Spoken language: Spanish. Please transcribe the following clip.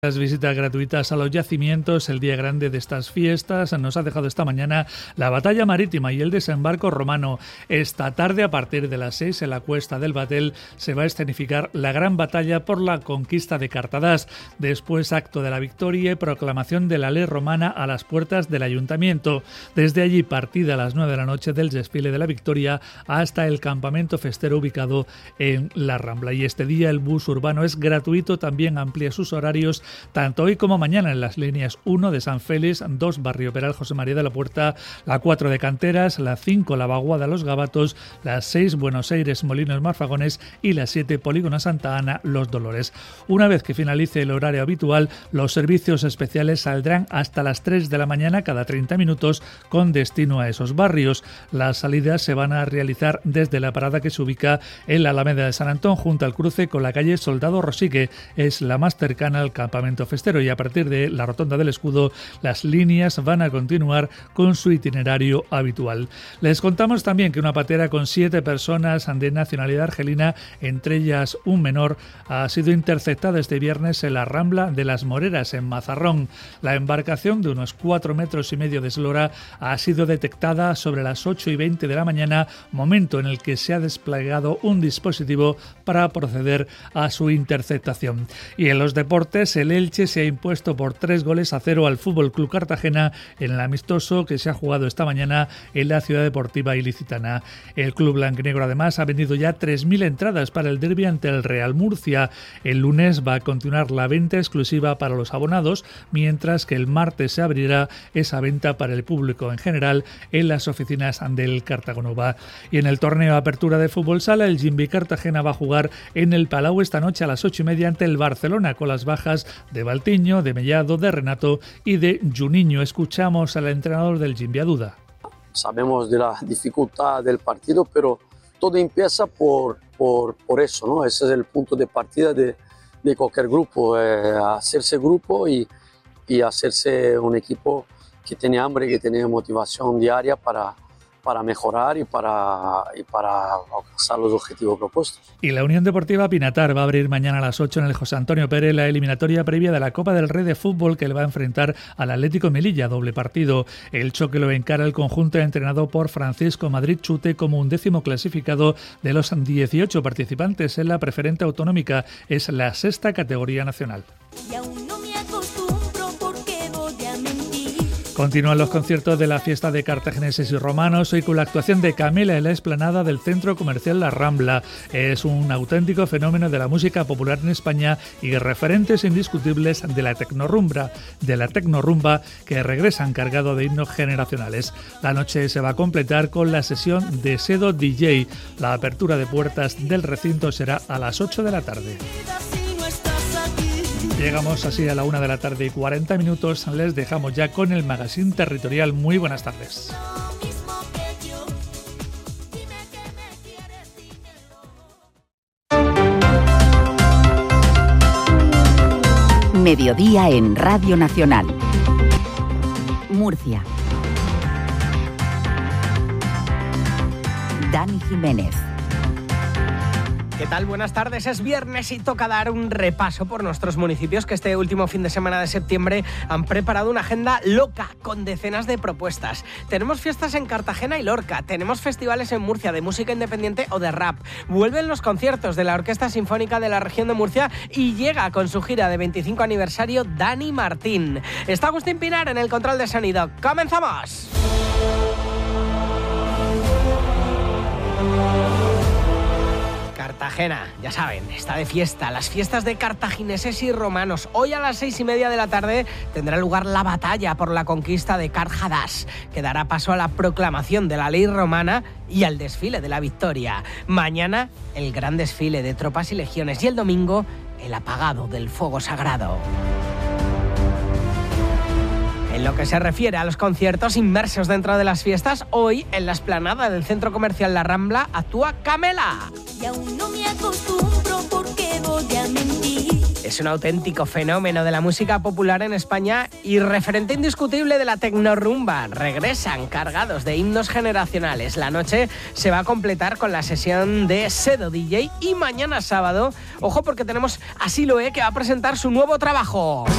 Las visitas gratuitas a los yacimientos, el día grande de estas fiestas, nos ha dejado esta mañana la batalla marítima y el desembarco romano. Esta tarde, a partir de las 6, en la Cuesta del Batel, se va a escenificar la gran batalla por la conquista de Cartadas. Después, acto de la victoria y proclamación de la ley romana a las puertas del ayuntamiento. Desde allí, partida a las 9 de la noche del desfile de la victoria hasta el campamento festero ubicado en la Rambla. Y este día el bus urbano es gratuito, también amplía sus horarios tanto hoy como mañana en las líneas 1 de San Félix, 2 Barrio Peral José María de la Puerta, la 4 de Canteras, la 5 La Vaguada Los Gabatos, la 6 Buenos Aires Molinos Marfagones y la 7 Polígono Santa Ana Los Dolores. Una vez que finalice el horario habitual, los servicios especiales saldrán hasta las 3 de la mañana cada 30 minutos con destino a esos barrios. Las salidas se van a realizar desde la parada que se ubica en la Alameda de San Antón junto al cruce con la calle Soldado Rosique. Es la más cercana al campamento festero y a partir de la Rotonda del Escudo las líneas van a continuar con su itinerario habitual. Les contamos también que una patera con 7 personas de nacionalidad argelina, entre ellas un menor, ha sido interceptada este viernes en la Rambla de las Moreras, en Mazarrón. La embarcación de unos 4,5 metros de eslora ha sido detectada sobre las 8:20 de la mañana, momento en el que se ha desplegado un dispositivo para proceder a su interceptación. Y en los deportes, el Elche se ha impuesto por 3-0 al Fútbol Club Cartagena en el amistoso que se ha jugado esta mañana en la Ciudad Deportiva Ilicitana. El club blanquinegro además ha vendido ya 3.000 entradas para el derbi ante el Real Murcia. El lunes va a continuar la venta exclusiva para los abonados, mientras que el martes se abrirá esa venta para el público en general en las oficinas del Cartagonova. Y en el torneo Apertura de Fútbol Sala, el Jimbi Cartagena va a jugar en el Palau esta noche a las 8:30 ante el Barcelona, con las bajas de Valtiño, de Mellado, de Renato y de Juninho. Escuchamos al entrenador del Jimbi Aduda. Sabemos de la dificultad del partido, pero todo empieza por eso, ¿no? Ese es el punto de partida de cualquier grupo, hacerse grupo y hacerse un equipo que tiene hambre, que tiene motivación diaria para mejorar y para alcanzar los objetivos propuestos. Y la Unión Deportiva Pinatar va a abrir mañana a las 8 en el José Antonio Pérez la eliminatoria previa de la Copa del Rey de Fútbol, que le va a enfrentar al Atlético Melilla, doble partido. El choque lo encara el conjunto entrenado por Francisco Madrid Chute como 11º clasificado de los 18 participantes en la preferente autonómica. Es la 6ª categoría nacional. Continúan los conciertos de la fiesta de cartagineses y romanos, hoy con la actuación de Camela en la explanada del Centro Comercial La Rambla. Es un auténtico fenómeno de la música popular en España y referentes indiscutibles de la tecnorrumba que regresan cargado de himnos generacionales. La noche se va a completar con la sesión de Sedo DJ. La apertura de puertas del recinto será a las 8 de la tarde. Llegamos así a la 1 de la tarde y 40 minutos. Les dejamos ya con el magazine territorial. Muy buenas tardes. Mediodía en Radio Nacional. Murcia. Dani Jiménez. ¿Qué tal? Buenas tardes. Es viernes y toca dar un repaso por nuestros municipios que este último fin de semana de septiembre han preparado una agenda loca con decenas de propuestas. Tenemos fiestas en Cartagena y Lorca, tenemos festivales en Murcia de música independiente o de rap, vuelven los conciertos de la Orquesta Sinfónica de la Región de Murcia y llega con su gira de 25 aniversario Dani Martín. Está Agustín Pinar en el control de sonido. ¡Comenzamos! Cartagena, ya saben, está de fiesta, las fiestas de cartagineses y romanos. Hoy a las 6:30 de la tarde tendrá lugar la batalla por la conquista de Cartadas, que dará paso a la proclamación de la ley romana y al desfile de la victoria. Mañana, el gran desfile de tropas y legiones y el domingo, el apagado del fuego sagrado. En lo que se refiere a los conciertos inmersos dentro de las fiestas, hoy en la explanada del Centro Comercial La Rambla actúa Camela. Y aún no me acostumbro porque voy a mentir. Es un auténtico fenómeno de la música popular en España y referente indiscutible de la tecnorrumba. Regresan cargados de himnos generacionales. La noche se va a completar con la sesión de Sedo DJ y mañana sábado, ojo porque tenemos a Siloé que va a presentar su nuevo trabajo.